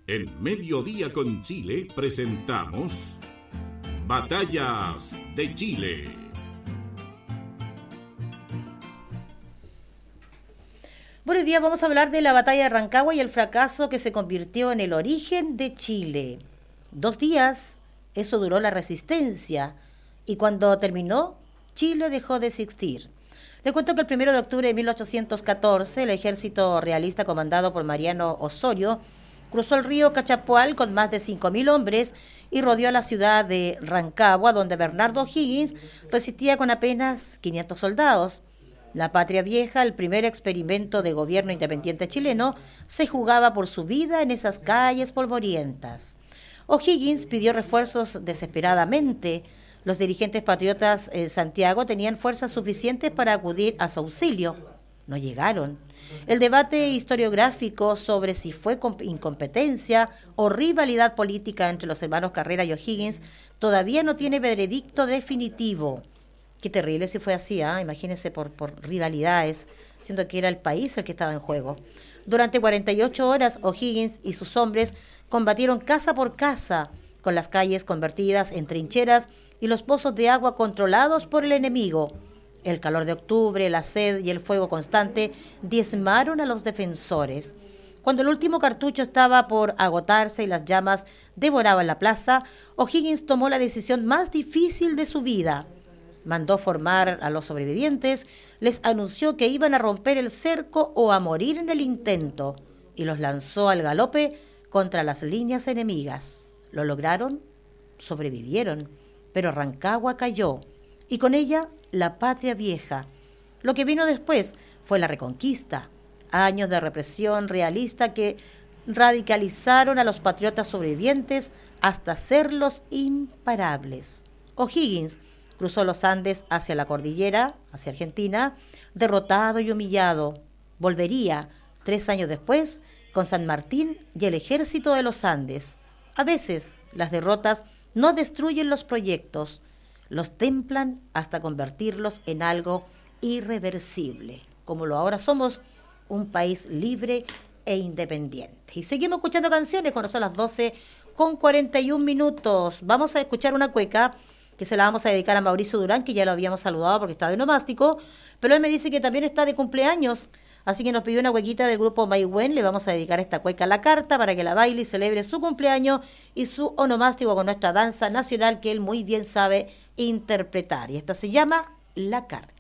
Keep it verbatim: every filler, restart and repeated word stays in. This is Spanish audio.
En Mediodía con Chile presentamos Batallas de Chile. Buenos días, vamos a hablar de la batalla de Rancagua y el fracaso que se convirtió en el origen de Chile. Dos días, eso duró la resistencia, y cuando terminó, Chile dejó de existir. Le cuento que el primero de octubre de mil ochocientos catorce, el ejército realista comandado por Mariano Osorio cruzó el río Cachapual con más de cinco mil hombres y rodeó la ciudad de Rancagua, donde Bernardo O'Higgins resistía con apenas quinientos soldados. La Patria Vieja, el primer experimento de gobierno independiente chileno, se jugaba por su vida en esas calles polvorientas. O'Higgins pidió refuerzos desesperadamente. Los dirigentes patriotas en Santiago tenían fuerzas suficientes para acudir a su auxilio. No llegaron. El debate historiográfico sobre si fue incompetencia o rivalidad política entre los hermanos Carrera y O'Higgins todavía no tiene veredicto definitivo. Qué terrible si fue así, ¿eh? Imagínense por, por rivalidades, siendo que era el país el que estaba en juego. Durante cuarenta y ocho horas, O'Higgins y sus hombres combatieron casa por casa, con las calles convertidas en trincheras y los pozos de agua controlados por el enemigo. El calor de octubre, la sed y el fuego constante diezmaron a los defensores. Cuando el último cartucho estaba por agotarse y las llamas devoraban la plaza, O'Higgins tomó la decisión más difícil de su vida. Mandó formar a los sobrevivientes, les anunció que iban a romper el cerco o a morir en el intento, y los lanzó al galope contra las líneas enemigas. ¿Lo lograron? Sobrevivieron, pero Rancagua cayó, y con ella la Patria Vieja. Lo que vino después fue la Reconquista, años de represión realista que radicalizaron a los patriotas sobrevivientes hasta hacerlos imparables. O'Higgins cruzó los Andes hacia la cordillera, hacia Argentina, derrotado y humillado. Volvería, tres años después, con San Martín y el ejército de los Andes. A veces, las derrotas no destruyen los proyectos, los templan hasta convertirlos en algo irreversible, como lo ahora somos, un país libre e independiente. Y seguimos escuchando canciones cuando son las doce con cuarenta y un minutos. Vamos a escuchar una cueca que se la vamos a dedicar a Mauricio Durán, que ya lo habíamos saludado porque está de nomástico, pero él me dice que también está de cumpleaños, así que nos pidió una huequita del grupo Maywen. Le vamos a dedicar esta cueca a la carta para que la baile y celebre su cumpleaños y su onomástico con nuestra danza nacional que él muy bien sabe interpretar. Y esta se llama La Carta.